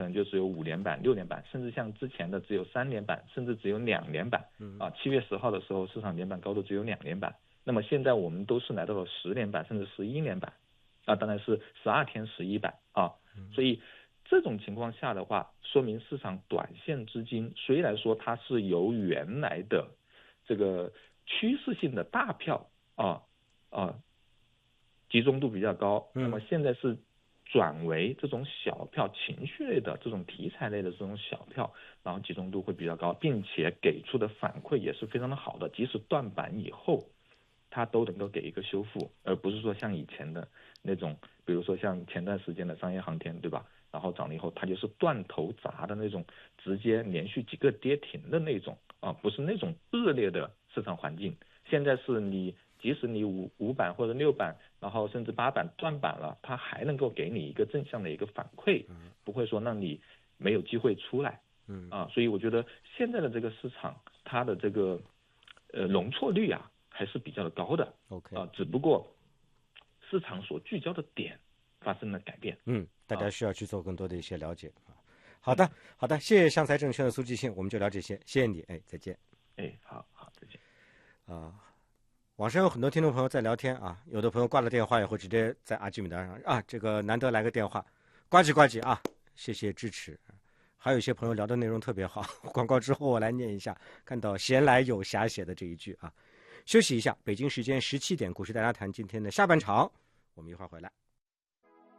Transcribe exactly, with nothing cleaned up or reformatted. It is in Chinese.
能就只有五连板、六连板，甚至像之前的只有三连板，甚至只有两连板。啊，七月十号的时候，市场连板高度只有两连板。那么现在我们都是来到了十连板，甚至十一连板。啊，当然是十二天十一板啊。所以这种情况下的话，说明市场短线资金虽然说它是由原来的这个趋势性的大票啊啊集中度比较高，那么现在是转为这种小票、情绪类的这种题材类的这种小票，然后集中度会比较高，并且给出的反馈也是非常的好的，即使断板以后它都能够给一个修复，而不是说像以前的那种，比如说像前段时间的商业航天，对吧？然后涨了以后它就是断头砸的那种，直接连续几个跌停的那种啊，不是那种恶劣的市场环境。现在是你即使你五五板或者六板，然后甚至八板断板了，它还能够给你一个正向的一个反馈，不会说让你没有机会出来。嗯啊，所以我觉得现在的这个市场，它的这个呃容错率啊还是比较的高的。 OK 啊，只不过市场所聚焦的点发生了改变。 嗯，大家需要去做更多的一些了解啊。好的，好的，谢谢湘财证券的苏继兴，我们就聊这些，谢谢你，哎，再见。 哎，好好，再见。 啊，网上有很多听众朋友在聊天啊，有的朋友挂了电话也会直接在阿基米德上啊，这个难得来个电话，呱唧呱唧啊，谢谢支持。还有一些朋友聊的内容特别好，广告之后我来念一下，看到闲来有侠写的这一句啊，休息一下，北京时间十七点，股市大家谈今天的下半场，我们一会儿回来。